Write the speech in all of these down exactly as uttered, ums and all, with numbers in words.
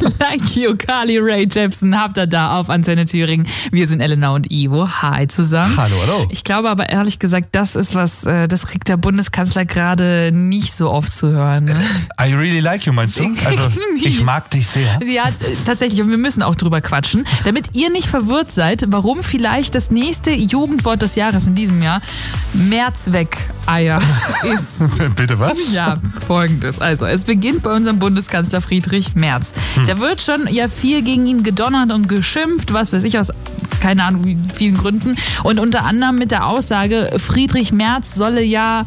Like You, Carly Rae Jepsen, habt ihr da auf Antenne Thüringen. Wir sind Elena und Ivo. Hi zusammen. Hallo, hallo. Ich glaube aber ehrlich gesagt, das ist was, das kriegt der Bundeskanzler gerade nicht so oft zu hören. Ne? I really like you, meinst du? Also, ich mag dich sehr. Ja, tatsächlich. Und wir müssen auch drüber quatschen, damit ihr nicht verwirrt seid, warum vielleicht das nächste Jugendwort des Jahres in diesem Jahr Mehrzweckeier ist. Bitte was? Ja, folgendes. Also, es beginnt bei unserem Bundeskanzler Friedrich Merz. Hm. Da wird schon ja viel gegen ihn gedonnert und geschimpft, was weiß ich, aus keine Ahnung, wie vielen Gründen. Und unter anderem mit der Aussage, Friedrich Merz solle ja,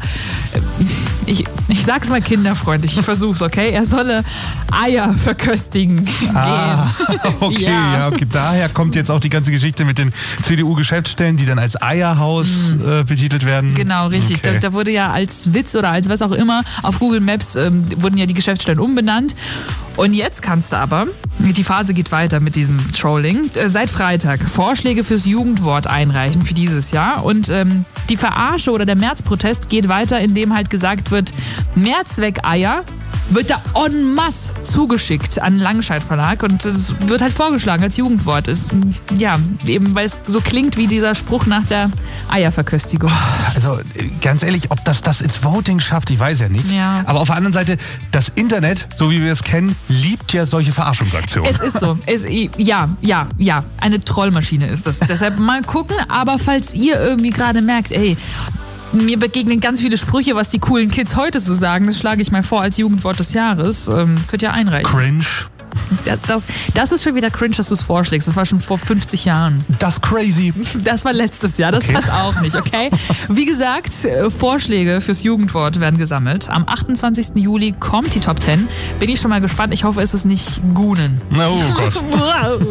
ich, ich sag's mal kinderfreundlich, ich versuch's, okay? Er solle Eier verköstigen ah, gehen. Okay, ja. ja, okay, daher kommt jetzt auch die ganze Geschichte mit den C D U-Geschäftsstellen, die dann als Eierhaus mm. äh, betitelt werden. Genau, richtig. Okay. Da, da wurde ja als Witz oder als was auch immer auf Google Maps ähm, wurden ja die Geschäftsstellen umbenannt. Und jetzt kannst du aber, die Phase geht weiter mit diesem Trolling, äh, seit Freitag Vorschläge fürs Jugendwort einreichen für dieses Jahr. Und ähm, die Verarsche oder der Märzprotest geht weiter, indem halt gesagt wird, Mehrzweckeier wird da en masse zugeschickt an Langenscheidt Verlag und es wird halt vorgeschlagen als Jugendwort. Ist, ja, eben weil es so klingt wie dieser Spruch nach der Eierverköstigung. Also ganz ehrlich, ob das das ins Voting schafft, ich weiß ja nicht. Ja. Aber auf der anderen Seite, das Internet, so wie wir es kennen, liebt ja solche Verarschungsaktionen. Es ist so. Es, ja, ja, ja. Eine Trollmaschine ist das. Deshalb mal gucken, aber falls ihr irgendwie gerade merkt, ey, mir begegnen ganz viele Sprüche, was die coolen Kids heute so sagen. Das schlage ich mal vor als Jugendwort des Jahres. Ähm, könnt ihr einreichen. Cringe. Das, das, das ist schon wieder cringe, dass du es vorschlägst. Das war schon vor fünfzig Jahren. Das crazy. Das war letztes Jahr. Das okay. passt auch nicht, okay? Wie gesagt, Vorschläge fürs Jugendwort werden gesammelt. Am achtundzwanzigsten Juli kommt die Top zehn. Bin ich schon mal gespannt. Ich hoffe, es ist nicht Gunen. Oh Gott.